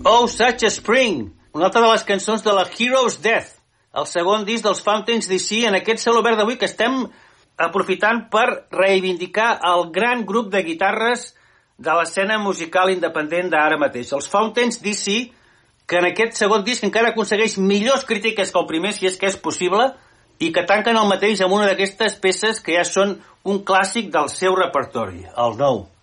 Oh, Such a Spring, una altra de les cançons de la Hero's Death, el segon disc dels Fountains DC, en aquest cel obert d'avui que estem aprofitant per reivindicar el gran grup de guitarres de l'escena musical independent d'ara mateix. Els Fountains DC, que en aquest segon disc encara aconsegueix millors crítiques que el primer, si és que és possible, i que tanquen el mateix amb una d'aquestes peces que ja són un clàssic del seu repertori, el nou.